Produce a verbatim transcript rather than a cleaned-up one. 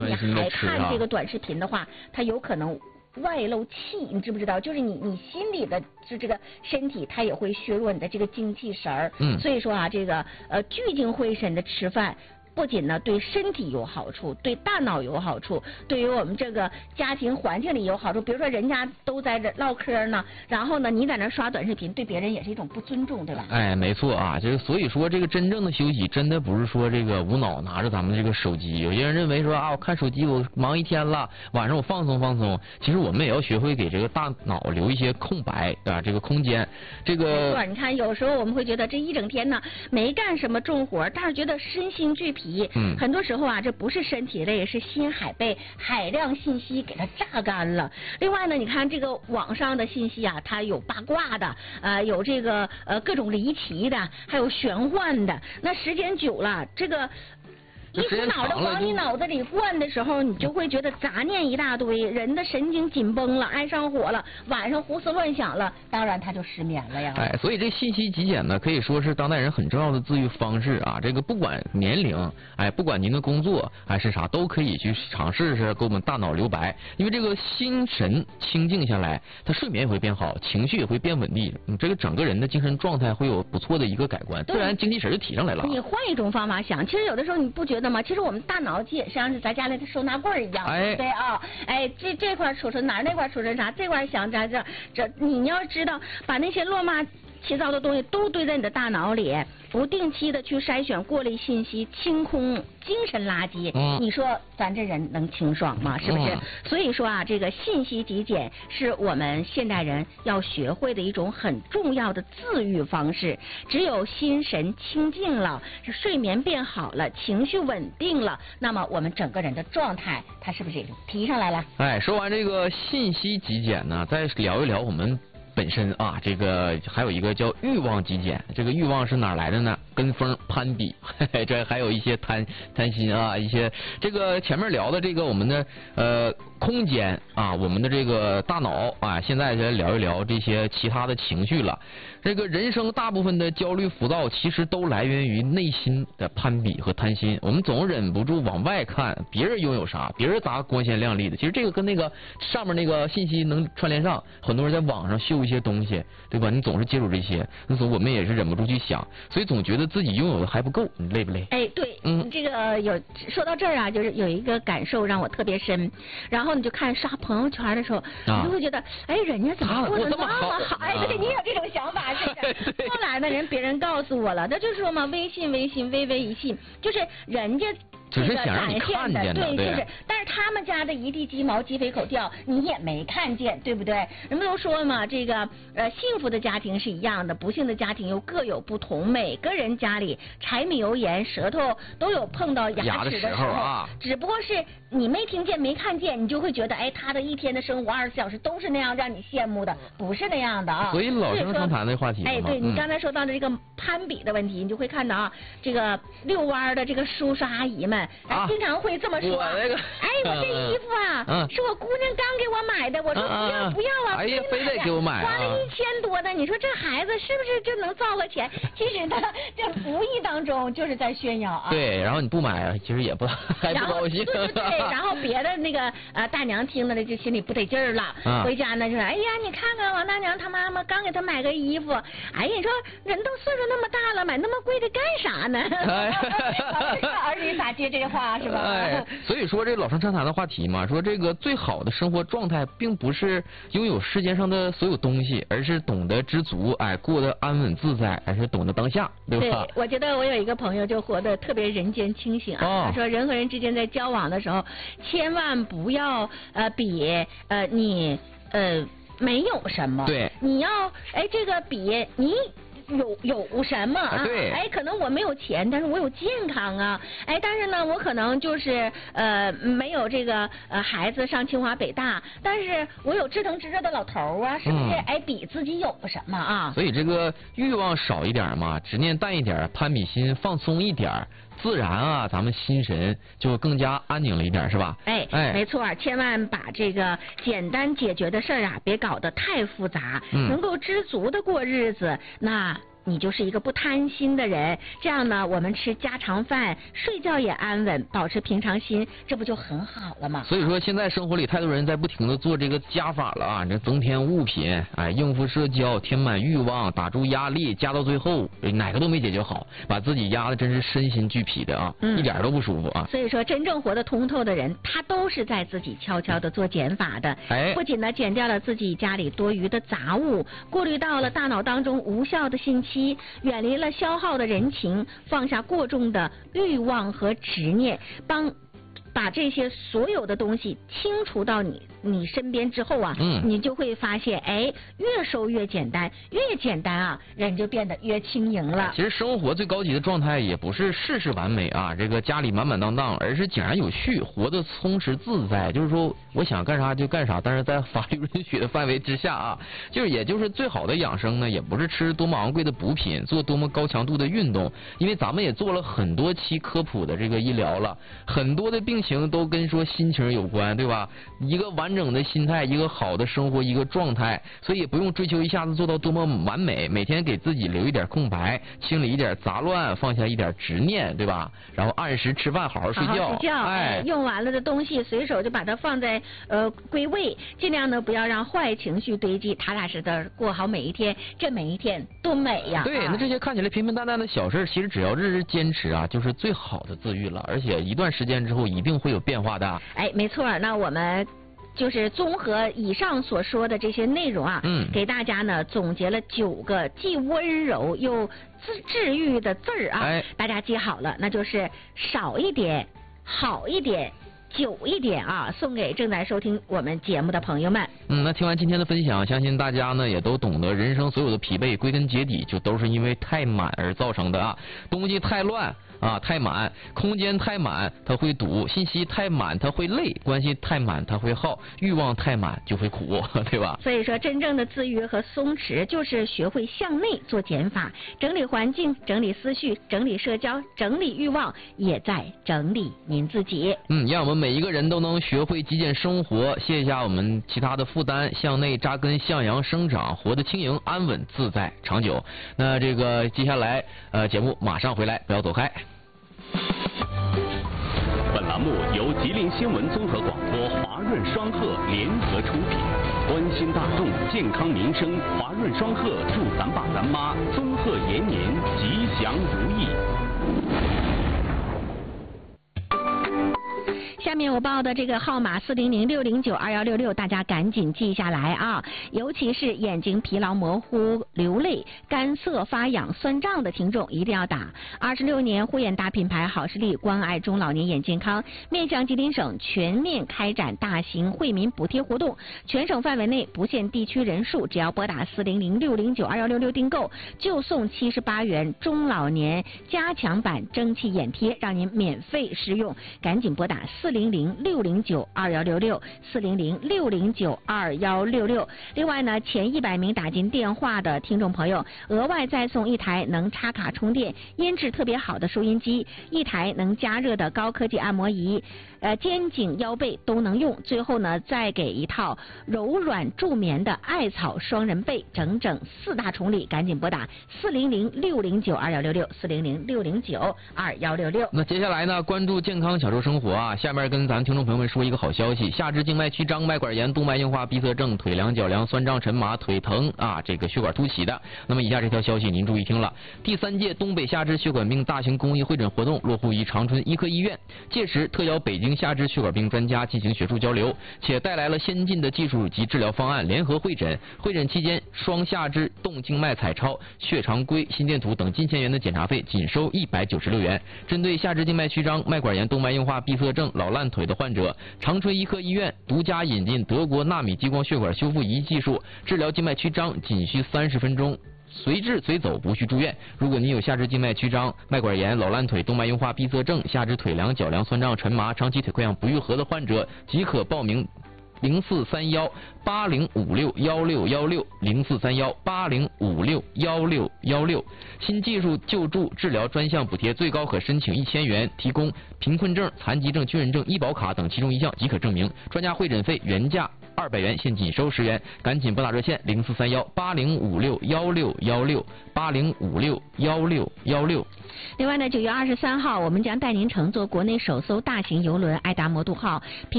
你还看这个短视频的话，它有可能外漏气，你知不知道？就是你你心里的就这个身体，它也会削弱你的这个精气神儿。嗯，所以说啊，这个呃聚精会神的吃饭。不仅呢对身体有好处，对大脑有好处，对于我们这个家庭环境里有好处。比如说人家都在这唠嗑呢，然后呢你在那刷短视频，对别人也是一种不尊重，对吧？ 哎，没错啊，这个所以说这个真正的休息，真的不是说这个无脑拿着咱们这个手机。有些人认为说啊，我看手机我忙一天了，晚上我放松放松。其实我们也要学会给这个大脑留一些空白啊，这个空间。这个没错，你看有时候我们会觉得这一整天呢没干什么重活，但是觉得身心俱疲。嗯，很多时候啊，这不是身体累，是心海被海量信息给它榨干了。另外呢，你看这个网上的信息啊，它有八卦的，呃，有这个呃各种离奇的，还有玄幻的。那时间久了，这个。一股脑的往你脑子里灌的时候，你就会觉得杂念一大堆，人的神经紧绷了，爱上火了，晚上胡思乱想了，当然他就失眠了呀。 哎，所以这信息极简呢，可以说是当代人很重要的自愈方式啊。这个不管年龄，哎，不管您的工作还是啥，都可以去尝试试给我们大脑留白，因为这个心神清静下来，他睡眠也会变好，情绪也会变稳定，嗯，这个整个人的精神状态会有不错的一个改观，自然精气神就提上来了。 你换一种方法想，其实有的时候你不觉得。其实我们大脑就像是咱家里的收纳柜一样，对不对啊？哎，这这块储存哪，那块储存啥，这块想这这这，你要知道，把那些乱码七糟的东西都堆在你的大脑里，不定期的去筛选过滤信息，清空精神垃圾。嗯，你说咱这人能清爽吗？是不是？嗯、所以说啊，这个信息极简是我们现代人要学会的一种很重要的自愈方式。只有心神清静了，睡眠变好了，情绪稳定了，那么我们整个人的状态，它是不是也就提上来了？ 哎，说完这个信息极简呢，再聊一聊我们。本身啊，这个还有一个叫欲望极简，这个欲望是哪来的呢？跟风攀比，嘿嘿，这还有一些贪贪心啊，一些这个前面聊的这个我们的呃空间啊，我们的这个大脑啊，现在来聊一聊这些其他的情绪了。这个人生大部分的焦虑浮躁，其实都来源于内心的攀比和贪心。我们总忍不住往外看，别人拥有啥，别人咋光鲜亮丽的。其实这个跟那个上面那个信息能串联上，很多人在网上秀一些东西，对吧？你总是接触这些，那所以我们也是忍不住去想，所以总觉得自己拥有的还不够，你累不累？ 哎，对，嗯，这个有说到这儿啊，就是有一个感受让我特别深。然后你就看刷朋友圈的时候，啊、你就会觉得，哎，人家怎么过得那么好？好哎，对，你有这种想法。后来呢，人别人告诉我了，那就说嘛，微信微信微微一信，就是人家只是想让你看见的， 对，就是，但是他们家的一地鸡毛鸡飞狗跳，你也没看见，对不对？人们都说嘛，这个呃幸福的家庭是一样的，不幸的家庭又各有不同。每个人家里柴米油盐舌头都有碰到牙齿的时候， 啊、 只不过是你没听见没看见，你就会觉得哎，他的一天的生活二十四小时都是那样让你羡慕的，不是那样的啊。 所以老生常谈的话题， 哎，对你刚才说到的这个攀比的问题，你就会看到啊，这个遛弯的这个叔叔阿姨们。啊，经常会这么说。 我那个， 哎，我这衣服啊，嗯、是我姑娘刚给我买的。我说不要不要啊， 哎呀，非得给我买、啊， 花了一千多的。你说这孩子是不是就能造个钱？其实他这无意当中就是在炫耀啊。 对，然后你不买，其实也不还不高兴。 对对对，然后别的那个呃大娘听了就心里不得劲儿了。啊、回家呢就说，哎呀，你看看王大娘她妈妈刚给她买个衣服。哎呀，你说人都岁数那么大了，买那么贵的干啥呢？儿女咋接这话？是吧？ 哎，所以说这老生常谈的话题嘛，说这个最好的生活状态，并不是拥有世界上的所有东西，而是懂得知足，哎，过得安稳自在，而是懂得当下，对吧？ 对，我觉得我有一个朋友就活得特别人间清醒啊，哦、他说人和人之间在交往的时候，千万不要呃比呃你呃没有什么， 对， 你要哎这个比你。有有什么啊？ 对， 哎，可能我没有钱，但是我有健康啊。哎，但是呢，我可能就是呃没有这个呃孩子上清华北大，但是我有志同知热的老头啊，是不是？嗯、哎，比自己有什么啊？ 所以这个欲望少一点嘛，执念淡一点，攀比心放松一点。自然啊，咱们心神就更加安宁了一点，是吧？ 哎哎，没错，千万把这个简单解决的事儿啊，别搞得太复杂，嗯、能够知足的过日子，那你就是一个不贪心的人。这样呢，我们吃家常饭，睡觉也安稳，保持平常心，这不就很好了吗？ 所以说，现在生活里太多人在不停的做这个加法了啊，这增添物品，哎，应付社交，填满欲望，打住压力，加到最后哪个都没解决好，把自己压的真是身心俱疲的啊，嗯、一点都不舒服啊。 所以说，真正活得通透的人，他都是在自己悄悄的做减法的。哎，不仅呢减掉了自己家里多余的杂物，过滤到了大脑当中无效的信息，远离了消耗的人情，放下过重的欲望和执念，帮把这些所有的东西清除到你你身边之后啊，嗯，你就会发现，哎，越收越简单，越简单啊，人就变得越轻盈了。 其实生活最高级的状态也不是事事完美啊，这个家里满满当当，而是井然有序，活得充实自在。就是说，我想干啥就干啥，但是在法律允许的范围之下啊，就是也就是最好的养生呢，也不是吃多么昂贵的补品，做多么高强度的运动，因为咱们也做了很多期科普的这个医疗了，很多的病情都跟说心情有关，对吧？一个完整的心态，一个好的生活，一个状态，所以也不用追求一下子做到多么完美，每天给自己留一点空白，清理一点杂乱，放下一点执念，对吧？然后按时吃饭，好好睡觉。 好好睡觉，哎，用完了的东西随手就把它放在呃归位，尽量呢不要让坏情绪堆积，踏踏实实过好每一天，这每一天多美呀！ 对，那这些看起来平平淡淡的小事，其实只要日日坚持啊，就是最好的自愈了，而且一段时间之后一定会有变化的。 哎，没错，那我们就是综合以上所说的这些内容啊，嗯，给大家呢总结了九个既温柔又治治愈的字儿啊，哎，大家记好了，那就是少一点，好一点，久一点啊，送给正在收听我们节目的朋友们。 嗯，那听完今天的分享，相信大家呢也都懂得，人生所有的疲惫归根结底就都是因为太满而造成的啊，东西太乱啊，太满，空间太满它会堵，信息太满它会累，关系太满它会耗，欲望太满就会苦，对吧？ 所以说，真正的自愈和松弛，就是学会向内做减法，整理环境，整理思绪，整理社交，整理欲望，也在整理您自己。 嗯，让我们每一个人都能学会极简生活，卸下我们其他的负担，向内扎根，向阳生长，活得轻盈、安稳、自在、长久。那这个接下来呃节目马上回来，不要走开。 本栏目由吉林新闻综合广播华润双鹤联合出品，关心大众健康民生，华润双鹤祝咱爸咱妈综合延年吉祥如意。 下面我报的这个号码四零零六零九二幺六六，大家赶紧记下来啊！尤其是眼睛疲劳模糊、流泪、干涩发痒、酸胀的听众一定要打。二十六年护眼大品牌好视力关爱中老年眼健康，面向吉林省全面开展大型惠民补贴活动，全省范围内不限地区人数，只要拨打四零零六零九二幺六六订购，就送七十八元中老年加强版蒸汽眼贴，让您免费试用。赶紧拨打四零零六零九二幺六六四零零六零九二幺六六。另外呢，前一百名打进电话的听众朋友，额外再送一台能插卡充电、音质特别好的收音机，一台能加热的高科技按摩仪，呃，肩颈腰背都能用。最后呢，再给一套柔软助眠的艾草双人被，整整四大重礼。赶紧拨打四零零六零九二幺六六四零零六零九二幺六六。 那接下来呢，关注健康享受生活啊，下面跟咱听众朋友们说一个好消息，下肢静脉曲张、脉管炎、动脉硬化、闭塞症、腿凉脚凉、酸胀沉麻、腿疼啊，这个血管凸起的。那么以下这条消息您注意听了，第三届东北下肢血管病大型公益会诊活动落户于长春医科医院，届时特邀北京下肢血管病专家进行学术交流，且带来了先进的技术及治疗方案联合会诊。会诊期间，双下肢动静脉彩超、血常规、心电图等近千元的检查费仅收一百九十六元。针对下肢静脉曲张、脉管炎、动脉硬化、闭塞症、老烂腿的患者，长春医科医院独家引进德国纳米激光血管修复仪技术，治疗静脉曲张仅需三十分钟。随治随走，不需住院。如果您有下肢静脉曲张、脉管炎、老烂腿、动脉硬化、闭塞症、下肢腿凉、脚凉、酸胀、沉麻、长期腿溃疡不愈合的患者，即可报名零四三幺八零五六幺六幺六零四三幺八零五六幺六幺六。新技术救助治疗专项补贴最高可申请一千元，提供贫困证、残疾证、军人证、医保卡等其中一项即可证明。专家会诊费原价二百元，现仅收十元，赶紧拨打热线零四三幺八零五六幺六幺六八零五六幺六幺六。 另外呢，九月二十三号，我们将带您乘坐国内首艘大型邮轮爱达摩渡号。